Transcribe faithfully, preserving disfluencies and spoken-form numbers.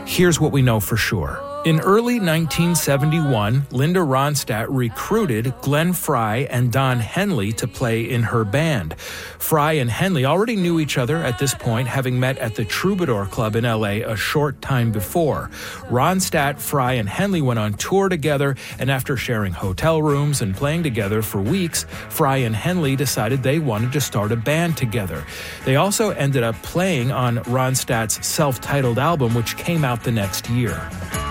Here's what we know for sure. In early nineteen seventy-one, Linda Ronstadt recruited Glenn Frey and Don Henley to play in her band. Frey and Henley already knew each other at this point, having met at the Troubadour Club in L A a short time before. Ronstadt, Frey, and Henley went on tour together, and after sharing hotel rooms and playing together for weeks, Frey and Henley decided they wanted to start a band together. They also ended up playing on Ronstadt's self-titled album, which came out the next year.